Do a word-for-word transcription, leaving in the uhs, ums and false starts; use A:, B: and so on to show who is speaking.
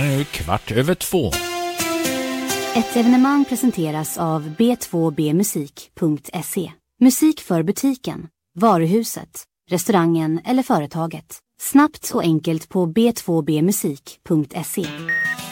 A: Klockan är kvart över två.
B: Ett evenemang presenteras av b två b musik punkt se. Musik för butiken, varuhuset, restaurangen eller företaget. Snabbt och enkelt på b två b musik punkt se.